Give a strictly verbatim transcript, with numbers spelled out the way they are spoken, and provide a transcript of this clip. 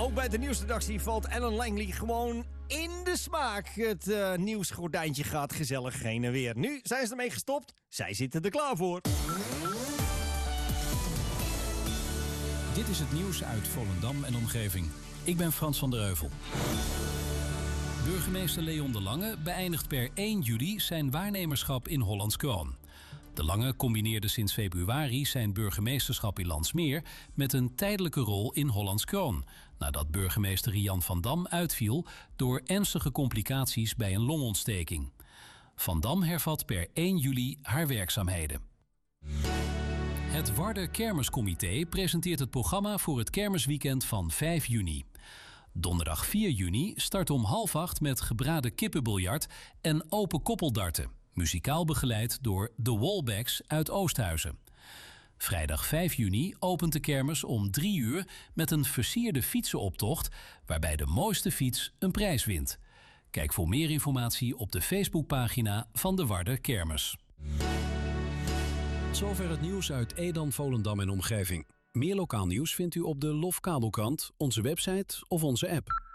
Ook bij de nieuwsredactie valt Ellen Langley gewoon in de smaak. Het uh, nieuwsgordijntje gaat gezellig heen en weer. Nu zijn ze ermee gestopt. Zij zitten er klaar voor. Dit is het nieuws uit Volendam en omgeving. Ik ben Frans van der Heuvel. Burgemeester Leon de Lange beëindigt per één juli zijn waarnemerschap in Hollands Kroon. De Lange combineerde sinds februari zijn burgemeesterschap in Landsmeer met een tijdelijke rol in Hollands Kroon, nadat burgemeester Rian van Dam uitviel door ernstige complicaties bij een longontsteking. Van Dam hervat per één juli haar werkzaamheden. Het Warder Kermiscomité presenteert het programma voor het kermisweekend van vijf juni. Donderdag vier juni start om half acht met gebraden kippenbiljart en open koppeldarten. Muzikaal begeleid door The Wallbacks uit Oosthuizen. Vrijdag vijf juni opent de kermis om drie uur met een versierde fietsenoptocht, waarbij de mooiste fiets een prijs wint. Kijk voor meer informatie op de Facebookpagina van de Warder Kermis. Zover het nieuws uit Edam, Volendam en omgeving. Meer lokaal nieuws vindt u op de Lofkabelkrant, onze website of onze app.